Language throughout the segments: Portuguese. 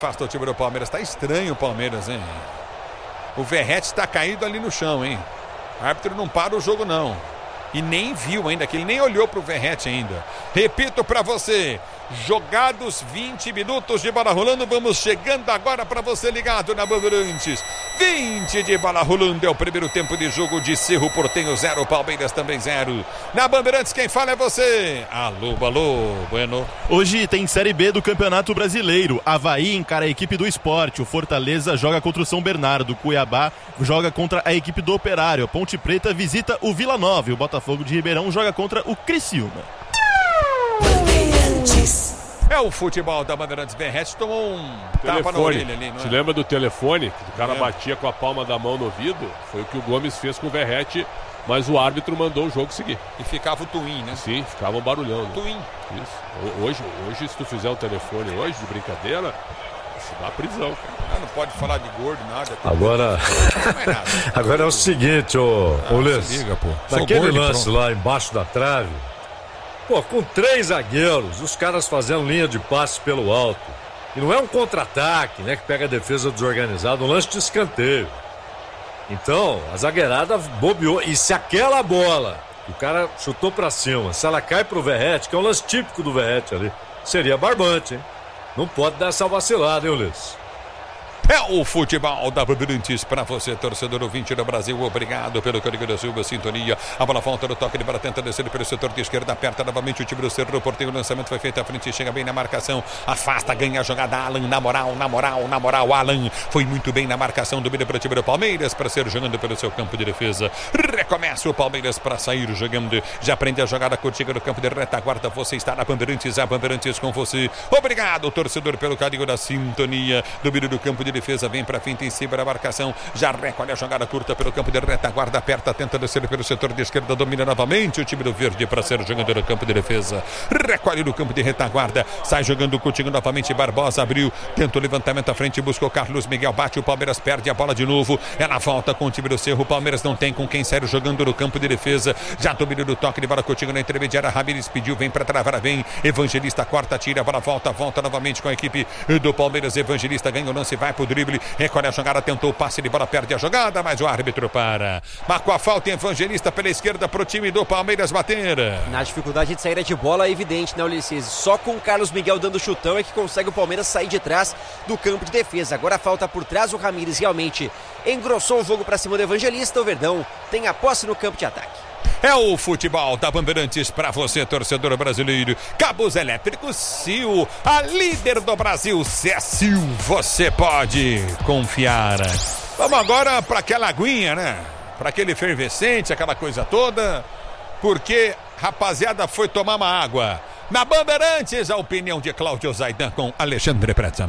Afasta o time do Palmeiras. Tá estranho o Palmeiras, hein? O Verratti está caído ali no chão, hein? O árbitro não para o jogo, não. E nem viu ainda, que ele nem olhou pro Verratti ainda. Repito para você, jogados 20 minutos de bola rolando, vamos chegando agora para você ligado na Bandeirantes. 20 de bola rolando, é o primeiro tempo de jogo de Cerro Porteño 0, Palmeiras também 0. Na Bandeirantes quem fala é você. Alô, bueno. Hoje tem Série B do Campeonato Brasileiro. Avaí encara a equipe do Sport, o Fortaleza joga contra o São Bernardo, Cuiabá joga contra a equipe do Operário, a Ponte Preta visita o Vila Nova e o Botafogo de Ribeirão joga contra o Criciúma. É o futebol da Bandeirantes. Verratti tomou um tapa na orelha ali, não é? Te lembra do telefone? Que o cara batia com a palma da mão no ouvido? Foi o que o Gomes fez com o Verratti, mas o árbitro mandou o jogo seguir. E ficava o twin, né? Sim, ficava um barulhão. Né? Twin. Isso. Hoje, se tu fizer um telefone hoje, de brincadeira, se dá prisão. Não pode falar de gordo, nada. Agora, agora é o seguinte, ô Ulisses. Naquele lance lá embaixo da trave, pô, com 3 zagueiros, os caras fazendo linha de passe pelo alto. E não é um contra-ataque, né, que pega a defesa desorganizada, um lance de escanteio. Então, a zagueirada bobeou. E se aquela bola, o cara chutou pra cima, se ela cai pro Verratti, que é um lance típico do Verratti ali, seria barbante, hein? Não pode dar essa vacilada, hein, Ulisses? É o futebol da Bandeirantes para você, torcedor ouvinte do Brasil. Obrigado pelo carinho da sua sintonia. A bola volta no toque de bola, tenta descer pelo setor de esquerda, aperta novamente o time do Cerro Porteño. O lançamento foi feito à frente, chega bem na marcação, afasta, ganha a jogada. Alan, na moral, Alan foi muito bem na marcação, domina para o time do Palmeiras para ser jogando pelo seu campo de defesa. Recomeça o Palmeiras para sair jogando. Já prende a jogada contigo no campo de retaguarda. Você está na Bandeirantes, a Bandeirantes com você. Obrigado, torcedor, pelo carinho da sintonia. Domínio do campo de defesa, vem pra frente em cima da marcação, já recolhe a jogada curta pelo campo de retaguarda, aperta, tenta descer pelo setor de esquerda, domina novamente o time do verde para ser jogando no campo de defesa, recolhe no campo de retaguarda, sai jogando contigo novamente, Barbosa abriu, tenta o levantamento à frente, busca o Carlos Miguel, bate, o Palmeiras perde a bola de novo, ela volta com o time do Cerro, o Palmeiras não tem com quem sair jogando no campo de defesa, já domina do toque de bola contigo na intermediária, Ramires pediu, vem pra travar, vem, Evangelista corta, tira, a bola volta novamente com a equipe do Palmeiras, Evangelista ganha o lance, vai pro drible, recolhe a jogada, tentou o passe de bola, perde a jogada, mas o árbitro para. Marcou a falta em Evangelista pela esquerda pro time do Palmeiras bater. Na dificuldade de saída de bola é evidente, né, Ulisses? Só com o Carlos Miguel dando chutão é que consegue o Palmeiras sair de trás do campo de defesa. Agora a falta por trás, o Ramires realmente engrossou o jogo para cima do Evangelista. O Verdão tem a posse no campo de ataque. É o futebol da Bandeirantes para você, torcedor brasileiro. Cabos Elétricos Sil, a líder do Brasil, se é Sil, você pode confiar. Vamos agora para aquela aguinha, né? Para aquele efervescente, aquela coisa toda, porque rapaziada foi tomar uma água. Na Bandeirantes, a opinião de Cláudio Zaidan com Alexandre Pretzam.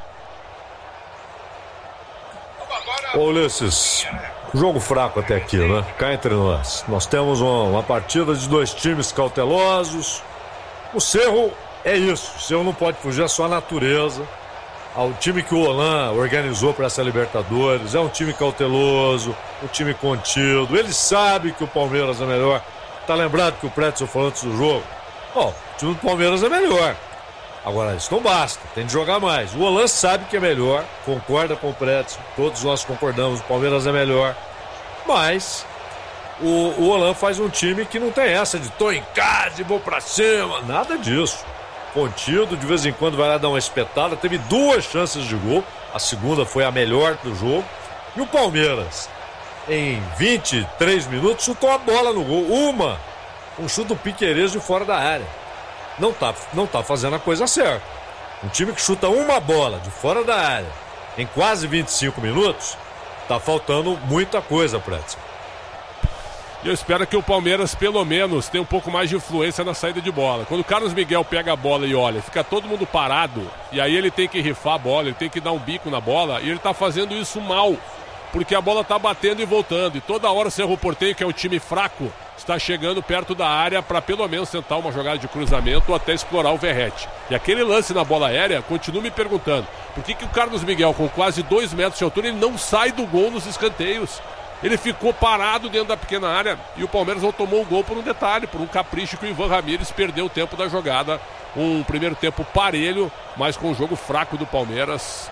Ô Ulisses, jogo fraco até aqui, né? Cá entre nós. Nós temos uma partida de 2 times cautelosos. O Cerro é isso. O Cerro não pode fugir à sua natureza. Ao time que o Holan organizou para essa Libertadores. É um time cauteloso, um time contido. Ele sabe que o Palmeiras é melhor. Tá lembrado que o Pretzel falou antes do jogo? Bom, o time do Palmeiras é melhor. Agora, isso não basta, tem de jogar mais. O Holan sabe que é melhor, concorda com o Pretzel, todos nós concordamos, o Palmeiras é melhor. Mas o Holan faz um time que não tem essa de tô em casa e vou pra cima, nada disso. Contido, de vez em quando vai lá dar uma espetada, teve 2 chances de gol, a segunda foi a melhor do jogo. E o Palmeiras, em 23 minutos, chutou a bola no gol, um chute do Piquerez de fora da área. Não tá fazendo a coisa certa. Um time que chuta uma bola de fora da área em quase 25 minutos, tá faltando muita coisa, Pretzel. Eu espero que o Palmeiras, pelo menos, tenha um pouco mais de influência na saída de bola. Quando o Carlos Miguel pega a bola e olha, fica todo mundo parado, e aí ele tem que rifar a bola, ele tem que dar um bico na bola, e ele tá fazendo isso mal, porque a bola tá batendo e voltando, e toda hora o Cerro Porteño, que é um time fraco, está chegando perto da área para pelo menos tentar uma jogada de cruzamento ou até explorar o Verratti. E aquele lance na bola aérea, continuo me perguntando, por que o Carlos Miguel, com quase 2 metros de altura, ele não sai do gol nos escanteios? Ele ficou parado dentro da pequena área e o Palmeiras não tomou o gol por um detalhe, por um capricho que o Ivan Ramírez perdeu o tempo da jogada. Um primeiro tempo parelho, mas com um jogo fraco do Palmeiras.